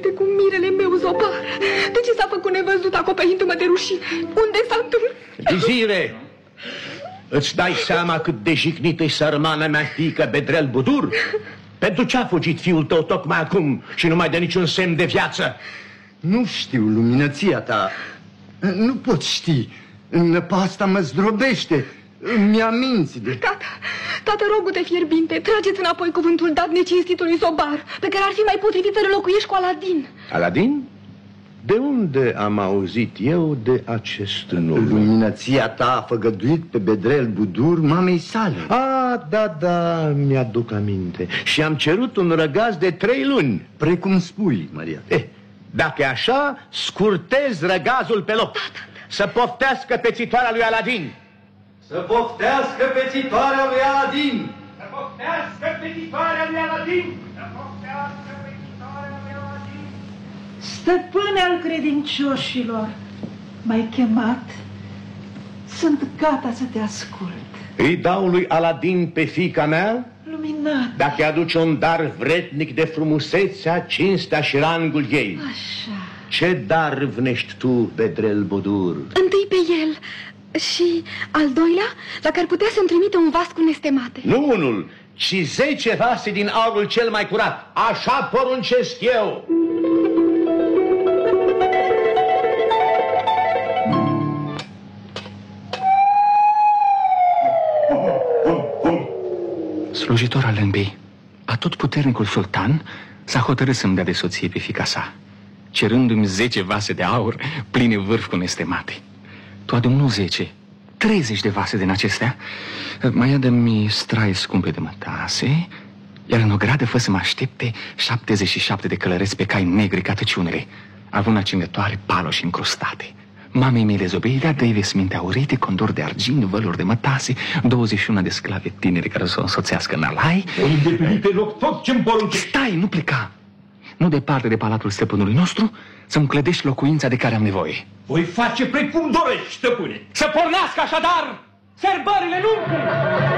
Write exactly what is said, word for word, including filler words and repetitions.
vorbește cu mirele meu, Zobar? De ce s-a făcut nevăzut acoperindu-mă de rușine? Unde s-a întâmplat? Vizire, îți dai seama cât de jignită-i sărmana mea fiică Bedrel Budur? Pentru ce a fugit fiul tău tocmai acum și nu mai dă niciun semn de viață? Nu știu, luminăția ta. Nu pot ști. Năpasta mă zdrobește. Mi-a minți de... Tata, tată, rogu-te fierbinte, trageți înapoi cuvântul dat necinstitului Zobar, pe care ar fi mai potrivit să locuiești cu Aladin. Aladin? De unde am auzit eu de acest nume? Luminăția ta a făgăduit pe Bedrel Budur mamei sale. Ah, da, da, mi-aduc aminte. Și am cerut un răgaz de trei luni. Precum spui, Maria. Eh, dacă e așa, scurtez răgazul pe loc. Să poftească pețitoarea lui Aladin. Să poftească pețitoarea lui Aladin. Să poftească pețitoarea lui Aladin. Să poftească pețitoarea lui Aladin. Stăpâne al credincioșilor, m-ai chemat. Sunt gata să te ascult. Îi dau lui Aladin pe fiica mea, Luminat. dacă aduce un dar vrednic de frumusețea, cinstea și rangul ei. Așa. Ce dar vnești tu, Bedrel Budur? Întâi pe el și al doilea, dacă ar putea să-mi trimite un vas cu nestemate. Nu unul, ci zece vase din aurul cel mai curat. Așa poruncesc eu. Slujitor al Lâmbei, atotputernicul sultan s-a hotărât să-mi dea de soție pe fiica sa, cerându-mi zece vase de aur pline vârf cu nestemate. Tu adu nu zece, treizeci de vase din acestea. Mai adă-mi strai scumpe de mătase, iar în ogradă fă să mă aștepte șaptezeci și șapte de călăreți pe cai negri ca tăciunele, având acingătoare, paloși încrustate. Mamei mele Zobeida dă-i vesminte aurite, condor de argint, văluri de mătase, douăzeci și unu de sclave tinere care să o însoțească în alai. Îndeplinit pe loc tot ce-mi poruncești. Stai, nu pleca! Nu departe de palatul stăpânului nostru, să-mi clădești locuința de care am nevoie. Voi face precum dorești, stăpâne. Să pornească așadar sărbările lungii!